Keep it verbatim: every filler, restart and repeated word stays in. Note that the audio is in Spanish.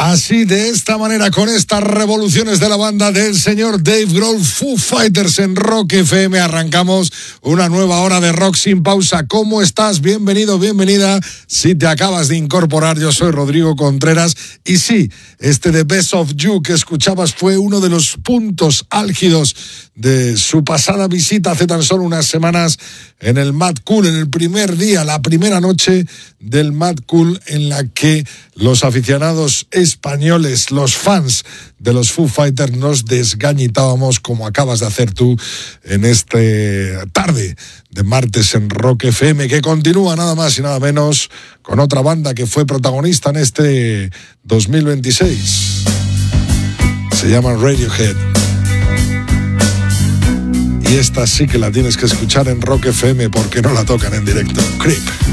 Así, de esta manera, con estas revoluciones de la banda del señor Dave Grohl, Foo Fighters en Rock F M, arrancamos una nueva hora de rock sin pausa. ¿Cómo estás? Bienvenido, bienvenida. Si te acabas de incorporar, yo soy Rodrigo Contreras. Y sí, este The Best of You que escuchabas fue uno de los puntos álgidos de su pasada visita hace tan solo unas semanas en el Mad Cool, en el primer día, la primera noche del Mad Cool, en la que los aficionados españoles, los fans de los Foo Fighters, nos desgañitábamos como acabas de hacer tú en esta tarde de martes en Rock F M, que continúa nada más y nada menos con otra banda que fue protagonista en este dos mil veintiséis. Se llaman Radiohead. Y esta sí que la tienes que escuchar en Rock F M porque no la tocan en directo. Creep.